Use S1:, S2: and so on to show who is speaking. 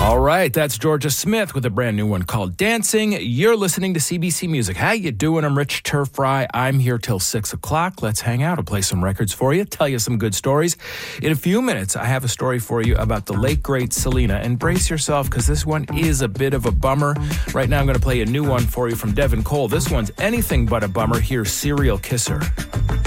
S1: All right, that's Georgia Smith with a brand new one called Dancing. You're listening to CBC Music. How you doing? I'm Rich Turfry. I'm here till 6 o'clock. Let's hang out. I'll play some records for you, tell you some good stories. In a few minutes, I have a story for you about the late, great Selena. And brace yourself, because this one is a bit of a bummer. Right now, I'm going to play a new one for you from Devin Cole. This one's anything but a bummer. Here's Serial Kisser.